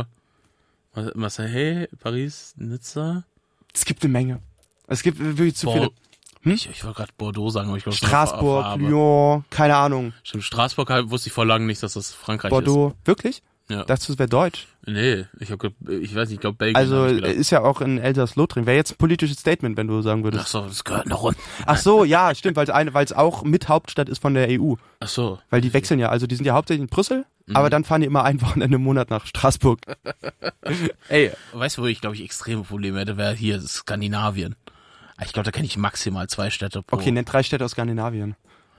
Marseille, Paris, Nizza. Es gibt eine Menge. Es gibt wirklich zu viele. Ich wollte gerade Bordeaux sagen, aber ich glaube Straßburg, Lyon, keine Ahnung. Stimmt, Straßburg wusste ich vor langem nicht, dass das Frankreich Ist. Wirklich? Ja. Dachtest du, es wäre Deutsch? Nee, ich weiß nicht, ich glaube Belgien. Also ist ja auch in Elsass-Lothringen. Wäre jetzt ein politisches Statement, wenn du sagen würdest. Ach so, das gehört noch runter. Ach so, ja, stimmt, weil es auch mit Hauptstadt ist von der EU. Ach so. Weil die wechseln ja, also die sind ja hauptsächlich in Brüssel, aber dann fahren die immer ein Wochenende im Monat nach Straßburg. Ey, weißt du, wo ich glaube ich extreme Probleme hätte, wäre hier Skandinavien. Ich glaube, da kenne ich maximal 2 Städte pro. Okay, nenn 3 Städte aus Skandinavien.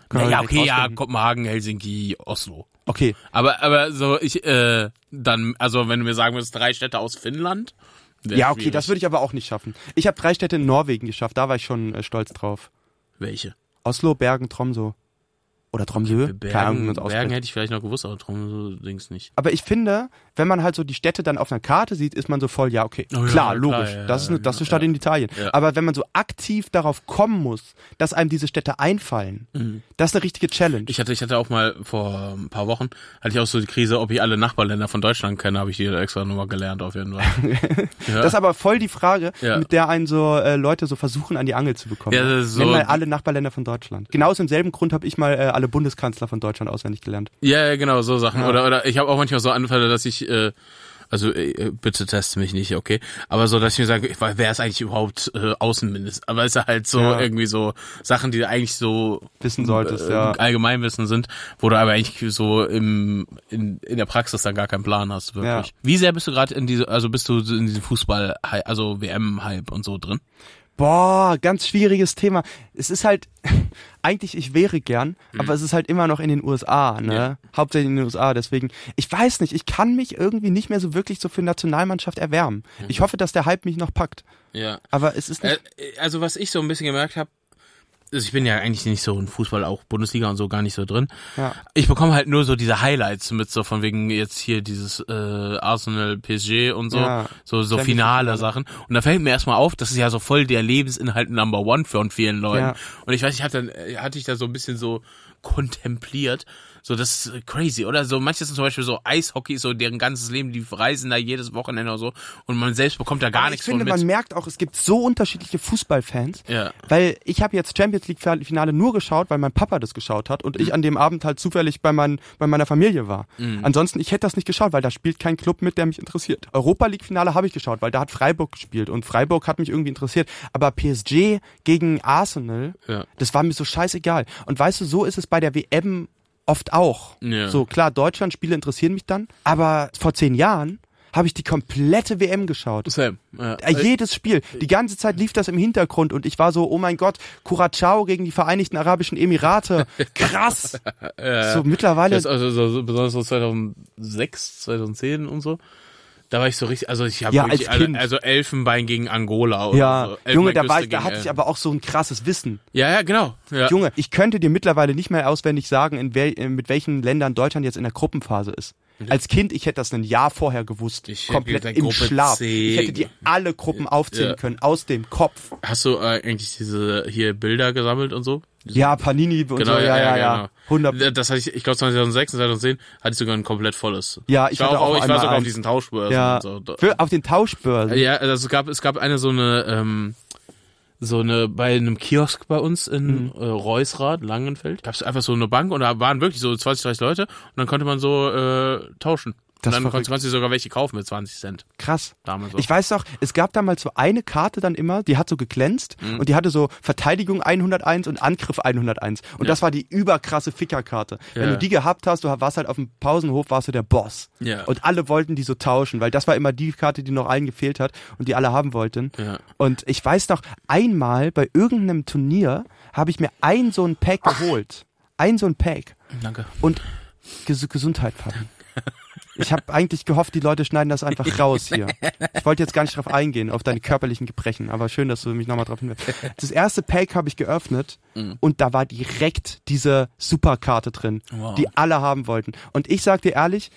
Kopenhagen, Helsinki, Oslo. Okay. Aber so dann, also wenn du mir sagen würdest, 3 Städte aus Finnland. Ja, okay, das würde ich aber auch nicht schaffen. Ich habe 3 Städte in Norwegen geschafft, da war ich schon stolz drauf. Welche? Oslo, Bergen, Tromsø. Oder Tromsø. Bergen hätte ich vielleicht noch gewusst, aber Tromsø denkst nicht. Aber ich finde, wenn man halt so die Städte dann auf einer Karte sieht, ist man so voll, ja, okay, klar, logisch. Ja, das ist eine Stadt in Italien. Ja. Aber wenn man so aktiv darauf kommen muss, dass einem diese Städte einfallen, das ist eine richtige Challenge. Ich hatte auch mal vor ein paar Wochen, hatte ich auch so die Krise, ob ich alle Nachbarländer von Deutschland kenne, habe ich die extra nochmal gelernt auf jeden Fall. Ja. Das ist aber voll die Frage, mit der einen so Leute so versuchen, an die Angel zu bekommen. Ja, das ist so. Nenn mal alle Nachbarländer von Deutschland. Genau aus demselben Grund habe ich mal alle Bundeskanzler von Deutschland auswendig gelernt. Ja, genau, so Sachen. Ja. Oder ich habe auch manchmal so Anfälle, dass ich, bitte teste mich nicht, okay? Aber so, dass ich mir sage, wer ist eigentlich überhaupt Außenminister? Aber es ist halt so irgendwie so Sachen, die du eigentlich so wissen solltest, Allgemeinwissen sind, wo du aber eigentlich so in der Praxis dann gar keinen Plan hast, wirklich. Ja. Wie sehr bist du gerade bist du in diesem Fußball, also WM-Hype und so drin? Boah, ganz schwieriges Thema. Es ist halt, eigentlich ich wäre gern, aber es ist halt immer noch in den USA, ne? Ja. Hauptsächlich in den USA, deswegen, ich weiß nicht, ich kann mich irgendwie nicht mehr so wirklich so für Nationalmannschaft erwärmen. Ich hoffe, dass der Hype mich noch packt. Ja. Aber es ist nicht... Also was ich so ein bisschen gemerkt habe, also ich bin ja eigentlich nicht so in Fußball, auch Bundesliga und so gar nicht so drin. Ja. Ich bekomme halt nur so diese Highlights mit, so von wegen jetzt hier dieses Arsenal PSG und so, Ja. so finale Sachen. Und da fällt mir erstmal auf, das ist ja so voll der Lebensinhalt Number One von vielen Leuten. Ja. Und ich weiß, hatte ich da so ein bisschen so kontempliert. So, das ist crazy, oder? So, manche sind zum Beispiel so Eishockey, so deren ganzes Leben, die reisen da jedes Wochenende oder so und man selbst bekommt da gar nichts von mit. Ich finde, man merkt auch, es gibt so unterschiedliche Fußballfans, ja. weil ich habe jetzt Champions League Finale nur geschaut, weil mein Papa das geschaut hat und ich an dem Abend halt zufällig bei meiner Familie war. Ansonsten, ich hätte das nicht geschaut, weil da spielt kein Club mit, der mich interessiert. Europa League Finale habe ich geschaut, weil da hat Freiburg gespielt und Freiburg hat mich irgendwie interessiert. Aber PSG gegen Arsenal, das war mir so scheißegal. Und weißt du, so ist es bei der WM oft auch. Ja. So, klar, Deutschland-Spiele interessieren mich dann, aber vor 10 Jahren habe ich die komplette WM geschaut. Same. Ja. Jedes Spiel. Die ganze Zeit lief das im Hintergrund und ich war so, oh mein Gott, Curaçao gegen die Vereinigten Arabischen Emirate. Krass. Ja. So mittlerweile. Das also so, besonders so 2006, 2010 und so. Da war ich so richtig, also ich habe wirklich also Elfenbein gegen Angola oder ja, so. Junge, da hatte ich aber auch so ein krasses Wissen. Ja, genau. Ja. Junge, ich könnte dir mittlerweile nicht mehr auswendig sagen, mit welchen Ländern Deutschland jetzt in der Gruppenphase ist. Als Kind, ich hätte das ein Jahr vorher gewusst. Komplett im Gruppe Schlaf. C. Ich hätte dir alle Gruppen aufzählen können, aus dem Kopf. Hast du eigentlich diese hier Bilder gesammelt und so? Ja, Panini und genau, so, ja. Genau. 100. Das hatte ich glaube 2006 und 2010 hatte ich sogar ein komplett volles. Ja, ich war sogar auf diesen Tauschbörsen ja, und so. Auf den Tauschbörsen? Ja, also es gab eine so eine bei einem Kiosk bei uns in Reusrath, Langenfeld. Gab es einfach so eine Bank und da waren wirklich so 20, 30 Leute und dann konnte man so tauschen. Und dann konntest du sogar welche kaufen mit 20 Cent. Krass. Damals so. Ich weiß noch, es gab damals so eine Karte dann immer, die hat so geglänzt und die hatte so Verteidigung 101 und Angriff 101. Und das war die überkrasse Fickerkarte. Ja. Wenn du die gehabt hast, du warst halt auf dem Pausenhof, warst du der Boss. Ja. Und alle wollten die so tauschen, weil das war immer die Karte, die noch allen gefehlt hat und die alle haben wollten. Ja. Und ich weiß noch, einmal bei irgendeinem Turnier habe ich mir so ein Pack geholt. So ein Pack. Danke. Und Gesundheit, Papi. Ich habe eigentlich gehofft, die Leute schneiden das einfach raus hier. Ich wollte jetzt gar nicht drauf eingehen, auf deine körperlichen Gebrechen, aber schön, dass du mich nochmal drauf hinweist. Das erste Pack habe ich geöffnet und da war direkt diese Superkarte drin, die alle haben wollten. Und ich sag dir ehrlich,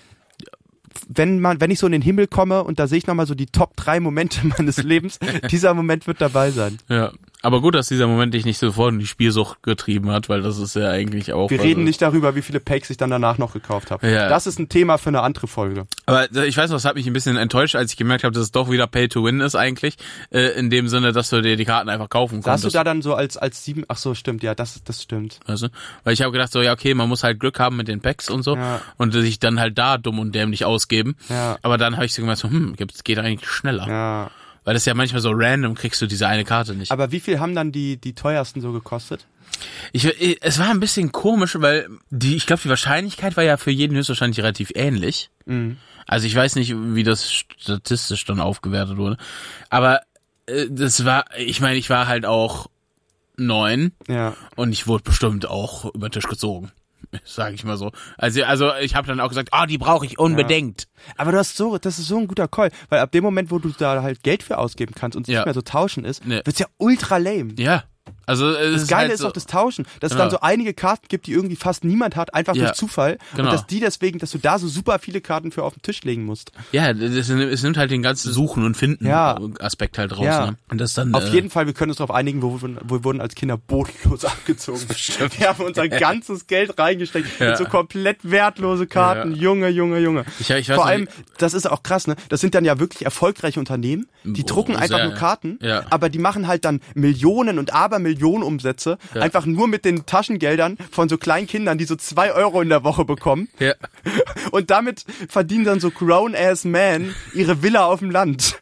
wenn ich so in den Himmel komme und da sehe ich nochmal so die Top 3 Momente meines Lebens, dieser Moment wird dabei sein. Ja, aber gut, dass dieser Moment dich nicht sofort in die Spielsucht getrieben hat, weil das ist ja eigentlich auch... Wir reden nicht darüber, wie viele Packs ich dann danach noch gekauft habe. Ja. Das ist ein Thema für eine andere Folge. Aber ich weiß noch, das hat mich ein bisschen enttäuscht, als ich gemerkt habe, dass es doch wieder Pay to Win ist eigentlich, in dem Sinne, dass du dir die Karten einfach kaufen konntest. Hast du da dann so als 7, ach so, stimmt, ja, das stimmt. Also, weil ich habe gedacht so, ja okay, man muss halt Glück haben mit den Packs und so und sich dann halt da dumm und dämlich ausgeben. Ja. Aber dann habe ich so gemerkt, so, geht eigentlich schneller. Ja. Weil das ja manchmal so random kriegst du diese eine Karte nicht. Aber wie viel haben dann die teuersten so gekostet? Es war ein bisschen komisch, weil ich glaube, die Wahrscheinlichkeit war ja für jeden höchstwahrscheinlich relativ ähnlich. Mhm. Also ich weiß nicht, wie das statistisch dann aufgewertet wurde. Aber ich war halt auch 9 und ich wurde bestimmt auch über den Tisch gezogen. Sag ich mal so. Also ich habe dann auch gesagt, die brauche ich unbedingt. Ja. Aber das ist so ein guter Call, weil ab dem Moment, wo du da halt Geld für ausgeben kannst und es nicht mehr so tauschen ist, wird's ja ultra lame. Ja. Also das Geile halt ist auch das Tauschen, dass es dann so einige Karten gibt, die irgendwie fast niemand hat, einfach durch Zufall. Genau. Und dass du da so super viele Karten für auf den Tisch legen musst. Ja, es nimmt halt den ganzen Suchen und Finden Aspekt halt raus. Ja. Ne? Und das dann, auf jeden Fall, wir können uns darauf einigen, wir wurden als Kinder bodenlos abgezogen. Wir haben unser ganzes Geld reingesteckt in so komplett wertlose Karten. Ja. Junge. Ich weiß Vor allem, das ist auch krass, ne? Das sind dann ja wirklich erfolgreiche Unternehmen, die drucken einfach nur Karten, aber die machen halt dann Millionen und Millionen Umsätze, einfach nur mit den Taschengeldern von so kleinen Kindern, die so 2 Euro in der Woche bekommen. Ja. Und damit verdienen dann so grown-ass men ihre Villa auf dem Land.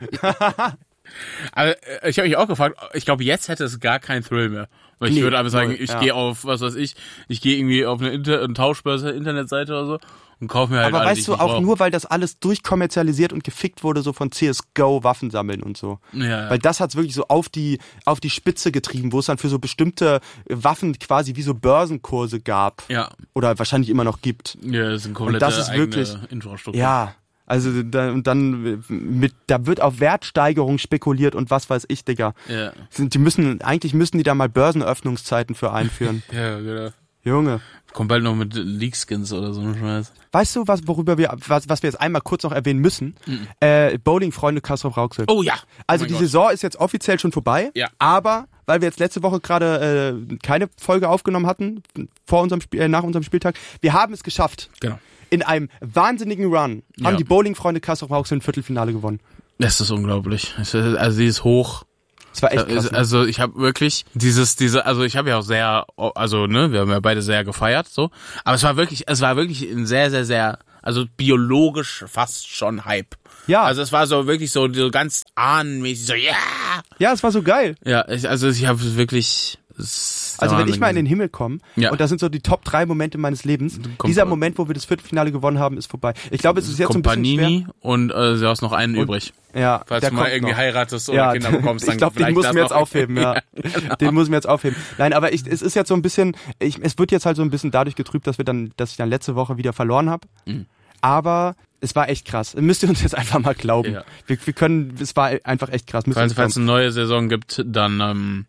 Aber ich habe mich auch gefragt, ich glaube, jetzt hätte es gar keinen Thrill mehr. Weil ich würde einfach sagen, ich gehe auf, was weiß ich gehe irgendwie auf eine Tauschbörse, Internetseite oder so und kaufe mir halt aber alles, weißt du, auch nur, weil das alles durchkommerzialisiert und gefickt wurde, so von CSGO, Waffen sammeln und so. Ja. Weil das hat's wirklich so auf die Spitze getrieben, wo es dann für so bestimmte Waffen quasi wie so Börsenkurse gab. Ja. Oder wahrscheinlich immer noch gibt. Ja, das ist eine komplette und das ist eigene wirklich, Infrastruktur. Ja. Also da wird auf Wertsteigerung spekuliert und was weiß ich, Digga. Ja. Eigentlich müssen die da mal Börsenöffnungszeiten für einführen. Ja, genau. Junge. Kommt bald noch mit Leak-Skins oder so ein Scheiß. Weißt du, was wir jetzt einmal kurz noch erwähnen müssen? Bowling-Freunde Castrop-Rauxel. Oh ja. Also die Saison ist jetzt offiziell schon vorbei. Ja. Aber, weil wir jetzt letzte Woche gerade keine Folge aufgenommen hatten, nach unserem Spieltag, wir haben es geschafft. Genau. In einem wahnsinnigen Run haben die Bowling-Freunde Castrop-Rauxel im Viertelfinale gewonnen. Das ist unglaublich. Also sie ist hoch. Das war echt krass. Also ich habe wirklich also ich habe ja auch sehr, also ne, wir haben ja beide sehr gefeiert, so. Aber es war wirklich ein sehr, sehr, sehr, also biologisch fast schon Hype. Ja. Also es war so wirklich so ganz ahnenmäßig, so ja. Ja, es war so geil. Ja, ich habe wirklich. Also wenn ich mal in den Himmel komme, und das sind so die Top 3 Momente meines Lebens, dieser Moment, wo wir das Viertelfinale gewonnen haben, ist vorbei. Ich glaube, es ist jetzt so ein bisschen schwer. Und du hast noch einen übrig. Ja, falls du mal irgendwie heiratest oder Kinder bekommst, dann ich glaube, den muss mir jetzt aufheben, ja. Genau. Den muss mir jetzt aufheben. Nein, aber es ist jetzt so ein bisschen, es wird jetzt halt so ein bisschen dadurch getrübt, dass ich dann letzte Woche wieder verloren habe. Mhm. Aber es war echt krass. Müsst ihr uns jetzt einfach mal glauben. Ja. Es war einfach echt krass. Falls es eine neue Saison gibt, dann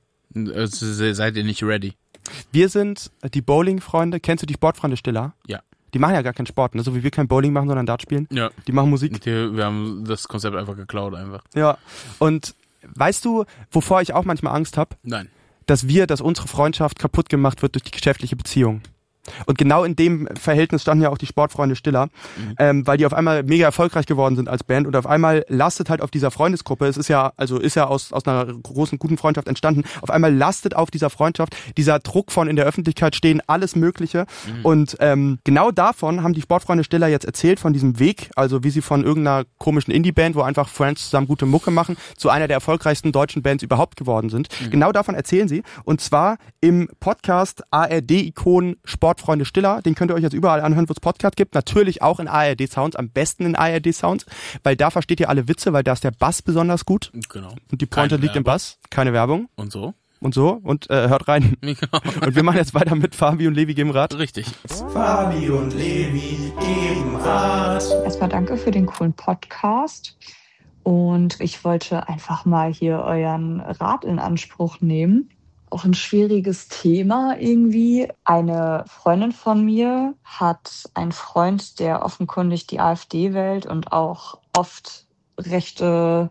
seid ihr nicht ready. Wir sind die Bowling-Freunde. Kennst du die Sportfreunde Stiller? Ja. Die machen ja gar keinen Sport, ne? So wie wir kein Bowling machen, sondern Dart spielen. Ja. Die machen Musik. Wir haben das Konzept einfach geklaut einfach. Ja. Und weißt du, wovor ich auch manchmal Angst habe? Nein. Dass unsere Freundschaft kaputt gemacht wird durch die geschäftliche Beziehung. Und genau in dem Verhältnis standen ja auch die Sportfreunde Stiller, weil die auf einmal mega erfolgreich geworden sind als Band und auf einmal lastet halt auf dieser Freundesgruppe, es ist ja aus einer großen, guten Freundschaft entstanden, auf einmal lastet auf dieser Freundschaft dieser Druck von in der Öffentlichkeit stehen, alles Mögliche und genau davon haben die Sportfreunde Stiller jetzt erzählt, von diesem Weg, also wie sie von irgendeiner komischen Indie-Band, wo einfach Friends zusammen gute Mucke machen, zu einer der erfolgreichsten deutschen Bands überhaupt geworden sind. Genau davon erzählen sie und zwar im Podcast ARD-Ikon Sportfreunde Stiller, den könnt ihr euch jetzt überall anhören, wo es Podcast gibt. Natürlich auch in ARD-Sounds, am besten in ARD-Sounds, weil da versteht ihr alle Witze, weil da ist der Bass besonders gut. Genau. Und die Pointe liegt im Bass. Keine Werbung. Und so. Und hört rein. Genau. Und wir machen jetzt weiter mit Fabi und Levi geben Rat. Richtig. Fabi und Levi geben Rat. Erstmal danke für den coolen Podcast. Und ich wollte einfach mal hier euren Rat in Anspruch nehmen. Auch ein schwieriges Thema irgendwie. Eine Freundin von mir hat einen Freund, der offenkundig die AfD wählt und auch oft rechte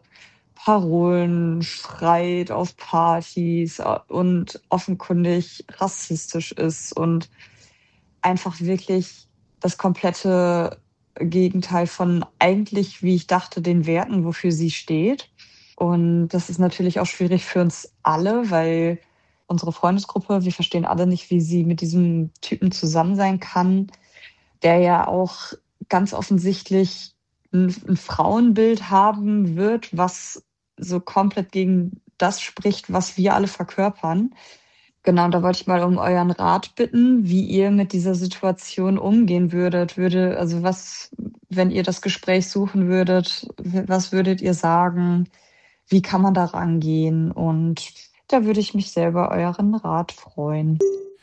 Parolen schreit auf Partys und offenkundig rassistisch ist und einfach wirklich das komplette Gegenteil von eigentlich, wie ich dachte, den Werten, wofür sie steht. Und das ist natürlich auch schwierig für uns alle, weil unsere Freundesgruppe, wir verstehen alle nicht, wie sie mit diesem Typen zusammen sein kann, der ja auch ganz offensichtlich ein Frauenbild haben wird, was so komplett gegen das spricht, was wir alle verkörpern. Genau, da wollte ich mal um euren Rat bitten, wie ihr mit dieser Situation umgehen würdet. Also was, wenn ihr das Gespräch suchen würdet, was würdet ihr sagen? Wie kann man da rangehen? Und da würde ich mich sehr über euren Rat freuen.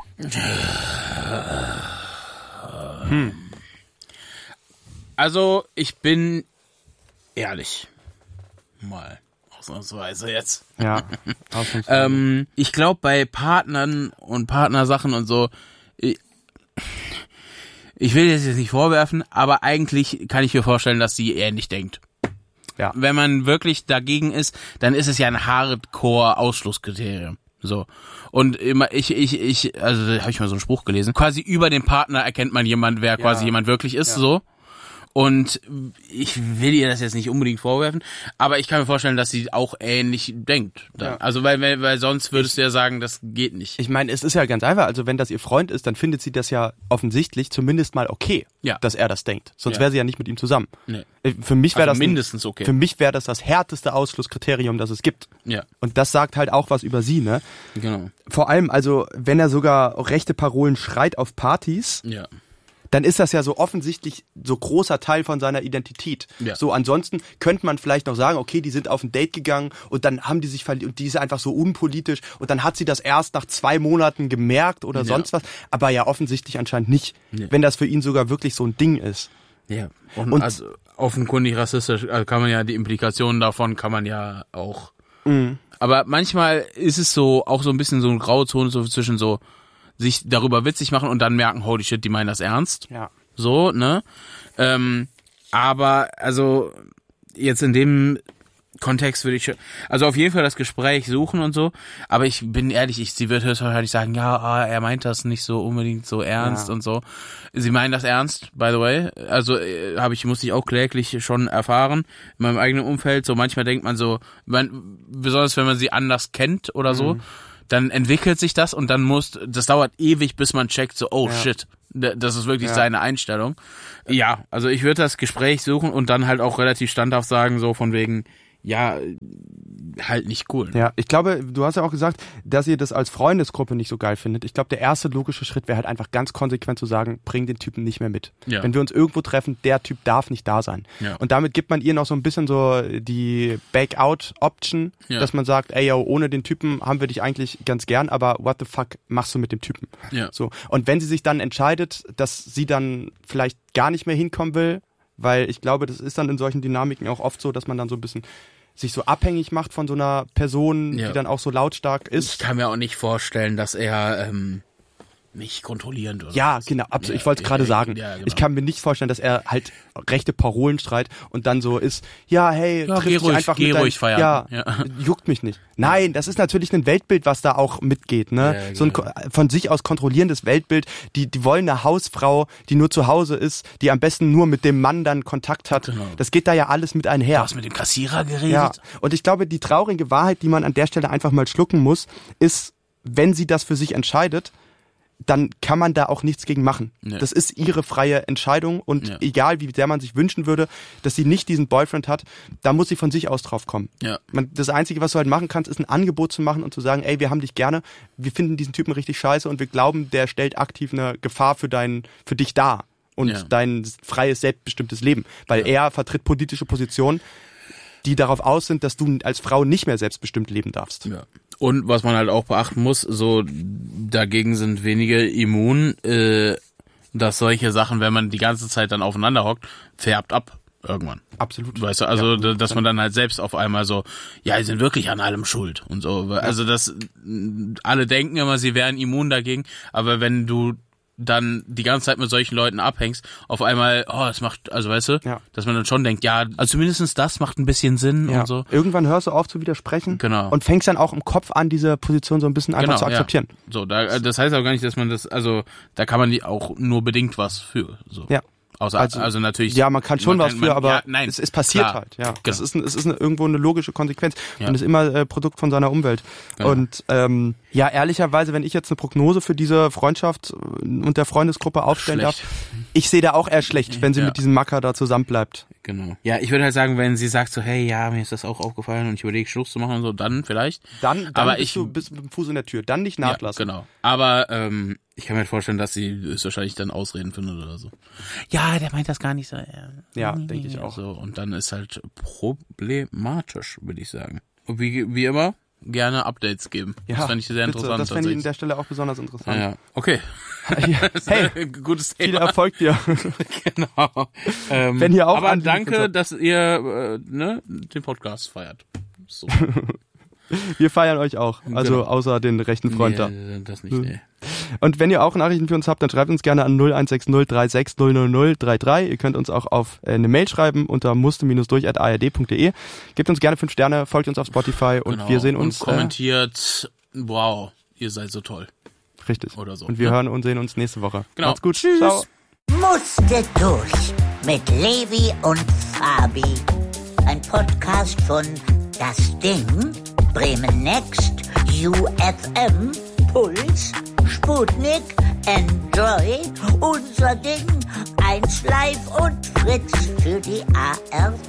Also, ich bin ehrlich. Mal ausnahmsweise jetzt. Ja. Ich glaube, bei Partnern und Partnersachen und so, ich will das jetzt nicht vorwerfen, aber eigentlich kann ich mir vorstellen, dass sie ähnlich denkt. Ja. Wenn man wirklich dagegen ist, dann ist es ja ein Hardcore-Ausschlusskriterium. So. Und immer, also da habe ich mal so einen Spruch gelesen. Quasi über den Partner erkennt man jemand, wer quasi jemand wirklich ist, so. Und ich will ihr das jetzt nicht unbedingt vorwerfen, aber ich kann mir vorstellen, dass sie auch ähnlich denkt. Ja. Also weil sonst würdest du ja sagen, das geht nicht. Ich meine, es ist ja ganz einfach, also wenn das ihr Freund ist, dann findet sie das ja offensichtlich zumindest mal okay, dass er das denkt. Sonst wäre sie ja nicht mit ihm zusammen. Nee. Für mich wäre das mindestens okay. Für mich wäre das härteste Ausschlusskriterium, das es gibt. Ja. Und das sagt halt auch was über sie, ne? Genau. Vor allem, also wenn er sogar rechte Parolen schreit auf Partys, dann ist das ja so offensichtlich so großer Teil von seiner Identität. Ja. So, ansonsten könnte man vielleicht noch sagen, okay, die sind auf ein Date gegangen und dann haben die sich verliebt und die ist einfach so unpolitisch und dann hat sie das erst nach 2 Monaten gemerkt oder sonst was, aber ja offensichtlich anscheinend nicht, wenn das für ihn sogar wirklich so ein Ding ist. Ja, und also offenkundig rassistisch, also kann man ja die Implikationen davon kann man ja auch. Aber manchmal ist es so auch so ein bisschen so eine graue Zone so zwischen so sich darüber witzig machen und dann merken, holy shit, die meinen das ernst. Ja. So, ne? Aber also jetzt in dem Kontext würde ich also auf jeden Fall das Gespräch suchen und so, aber ich bin ehrlich, sie wird höchstwahrscheinlich sagen, ja, er meint das nicht so unbedingt so ernst und so. Sie meinen das ernst, by the way. Also musste ich auch kläglich schon erfahren in meinem eigenen Umfeld. So manchmal denkt man so, besonders wenn man sie anders kennt oder so, dann entwickelt sich das und dann das dauert ewig, bis man checkt, so, shit, das ist wirklich seine Einstellung. Ja, also ich würde das Gespräch suchen und dann halt auch relativ standhaft sagen, so von wegen, ja, halt nicht cool. Ja, ich glaube, du hast ja auch gesagt, dass ihr das als Freundesgruppe nicht so geil findet. Ich glaube, der erste logische Schritt wäre halt einfach ganz konsequent zu sagen, bring den Typen nicht mehr mit. Ja. Wenn wir uns irgendwo treffen, der Typ darf nicht da sein. Ja. Und damit gibt man ihr noch so ein bisschen so die Back-out-Option, dass man sagt, ey, yo, ohne den Typen haben wir dich eigentlich ganz gern, aber what the fuck machst du mit dem Typen? Ja. So. Und wenn sie sich dann entscheidet, dass sie dann vielleicht gar nicht mehr hinkommen will, weil ich glaube, das ist dann in solchen Dynamiken auch oft so, dass man dann so ein bisschen sich so abhängig macht von so einer Person, die dann auch so lautstark ist. Ich kann mir auch nicht vorstellen, dass er nicht kontrollierend oder ja, genau, absolut. Ich wollte es gerade sagen. Ja, genau. Ich kann mir nicht vorstellen, dass er halt rechte Parolen schreit und dann so ist, ja, hey, triff dich einfach mit ruhig feiern. Ja, juckt mich nicht. Nein, das ist natürlich ein Weltbild, was da auch mitgeht, ne? Ja, so ein von sich aus kontrollierendes Weltbild. Die wollen eine Hausfrau, die nur zu Hause ist, die am besten nur mit dem Mann dann Kontakt hat. Genau. Das geht da ja alles mit einher. Du hast mit dem Kassierer geredet? Ja, und ich glaube, die traurige Wahrheit, die man an der Stelle einfach mal schlucken muss, ist, wenn sie das für sich entscheidet, dann kann man da auch nichts gegen machen. Ja. Das ist ihre freie Entscheidung und egal wie sehr man sich wünschen würde, dass sie nicht diesen Boyfriend hat, da muss sie von sich aus drauf kommen. Ja. Das Einzige, was du halt machen kannst, ist ein Angebot zu machen und zu sagen, ey, wir haben dich gerne, wir finden diesen Typen richtig scheiße und wir glauben, der stellt aktiv eine Gefahr für dich dar und dein freies, selbstbestimmtes Leben. Weil er vertritt politische Positionen, die darauf aus sind, dass du als Frau nicht mehr selbstbestimmt leben darfst. Ja. Und was man halt auch beachten muss, so dagegen sind wenige immun, dass solche Sachen, wenn man die ganze Zeit dann aufeinander hockt, färbt ab irgendwann. Absolut. Weißt du, also dass man dann halt selbst auf einmal so, ja, die sind wirklich an allem schuld und so. Also alle denken immer, sie wären immun dagegen, aber wenn du dann die ganze Zeit mit solchen Leuten abhängst, auf einmal, das macht, also weißt du, dass man dann schon denkt, ja, also zumindest das macht ein bisschen Sinn und so. Irgendwann hörst du auf zu widersprechen und fängst dann auch im Kopf an, diese Position so ein bisschen einfach zu akzeptieren. Ja. So, das heißt auch gar nicht, dass man das, also da kann man die auch nur bedingt was für. So. Ja. Also natürlich. Ja, man kann schon was für, aber es passiert halt. Ja, genau. Es ist irgendwo eine logische Konsequenz. Man ist immer Produkt von seiner Umwelt. Genau. Und ehrlicherweise, wenn ich jetzt eine Prognose für diese Freundschaft und der Freundesgruppe aufstellen darf, ich sehe da auch eher schlecht, wenn sie mit diesem Macker da zusammen bleibt. Genau. Ja, ich würde halt sagen, wenn sie sagt so, hey, ja, mir ist das auch aufgefallen und ich überlege, Schluss zu machen und so, dann vielleicht. Dann aber bist du mit dem Fuß in der Tür, dann nicht nachlassen. Ja, genau. Aber ich kann mir halt vorstellen, dass sie höchstwahrscheinlich dann Ausreden findet oder so. Ja, der meint das gar nicht so. Ja, denke ich auch. So, und dann ist halt problematisch, würde ich sagen. Und wie immer, gerne Updates geben. Ja, das fände ich sehr interessant. Das fände ich an der Stelle auch besonders interessant. Ja. Okay. Hey, gutes Thema. Viel Erfolg dir. Genau. Wenn ihr auch aber danke, dass ihr den Podcast feiert. So. Wir feiern euch auch, also außer den rechten Freund da. Das nicht, nee. Und wenn ihr auch Nachrichten für uns habt, dann schreibt uns gerne an 0160 36 000 33. Ihr könnt uns auch auf eine Mail schreiben unter musste-durch@ard.de. Gebt uns gerne 5 Sterne, folgt uns auf Spotify und wir sehen uns. Und kommentiert, wow, ihr seid so toll. Richtig. Oder so. Und wir hören und sehen uns nächste Woche. Genau. Macht's gut. Tschüss. Ciao. Musste durch mit Levi und Fabi. Ein Podcast von Das Ding, Bremen Next, UFM, Puls, Sputnik, Enjoy, Unser Ding, 1Live und Fritz für die ARD.